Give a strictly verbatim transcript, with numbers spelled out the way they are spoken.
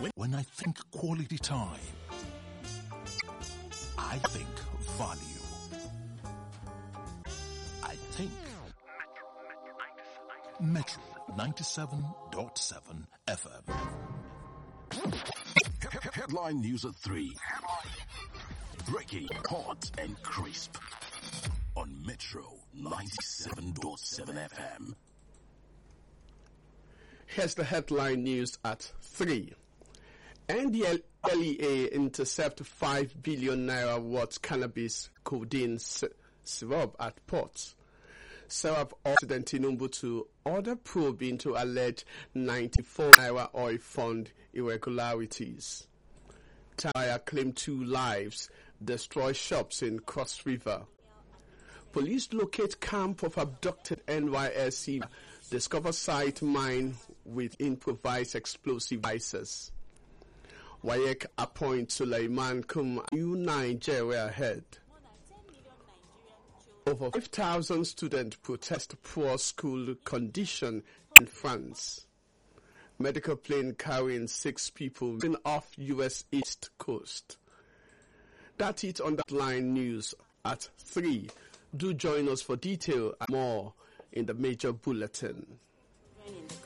When I think quality time, I think value. I think Metro ninety-seven point seven F M. Headline news at three. Breaking, hot and crisp on Metro ninety-seven point seven F M. Here's the headline news at three. N D L E A intercept five billion naira worth cannabis codeine syrup at port. Serve President Tinubu to order probe into alleged ninety-four naira oil fund irregularities. Tire claim two lives, destroy shops in Cross River. Police locate camp of abducted N Y S C, discover site mine with improvised explosive devices. WAEC appoint Suleiman Kum new Nigeria head. Over five thousand students protest poor school condition in France. Medical plane carrying six people off U S East Coast. That's it on that line news at three. Do join us for detail and more in the major bulletin.